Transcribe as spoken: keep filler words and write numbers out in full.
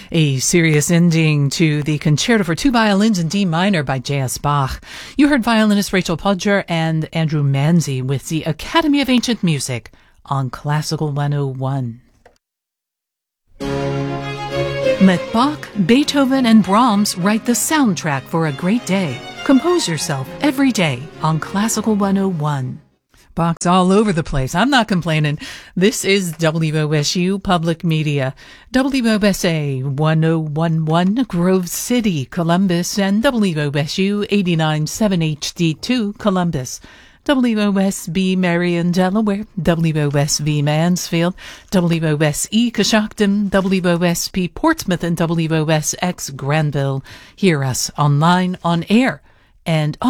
A serious ending to the Concerto for Two Violins in D Minor by J S Bach. You heard violinist Rachel Pudger and Andrew Manzi with the Academy of Ancient Music on Classical one oh one. Let Bach, Beethoven, and Brahms write the soundtrack for a great day. Compose yourself every day on Classical one oh one. Bach's all over the place. I'm not complaining. This is W O S U Public Media. W O S A one oh one point one Grove City, Columbus, and W O S U eighty-nine point seven H D two, Columbus. W O S B Marion, Delaware, W O S V Mansfield, W O S E Coshocton, W O S P Portsmouth, and W O S X Granville. Hear us online, on air, and on